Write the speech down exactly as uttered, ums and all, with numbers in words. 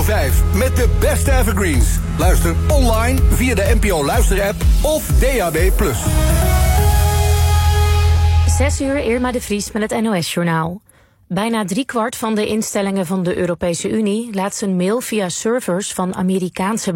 vijf met de beste evergreens. Luister online via de N P O Luister-app of D A B plus. Zes uur, Irma de Vries met het N O S-journaal. Bijna driekwart van de instellingen van de Europese Unie laat zijn mail via servers van Amerikaanse